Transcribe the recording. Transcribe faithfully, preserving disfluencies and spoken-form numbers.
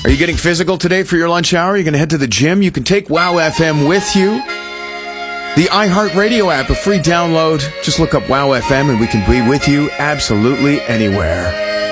Are you getting physical today for your lunch hour? Are you going to head to the gym? You can take Wow F M with you. The iHeartRadio app, a free download. Just look up Wow F M and we can be with you absolutely anywhere.